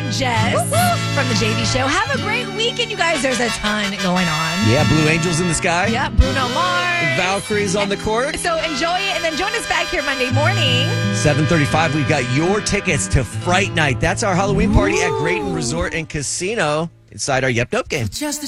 and Jess from the JV Show. Have a great weekend, you guys. There's a ton going on. Yeah, Blue Angels in the sky. Yeah, Bruno Mars. Valkyrie's on the court. So enjoy it, and then join us back here Monday morning. 7:35, we've got your tickets to Fright Night. That's our Halloween party at Grayton Resort and Casino inside our Yep Nope game. Just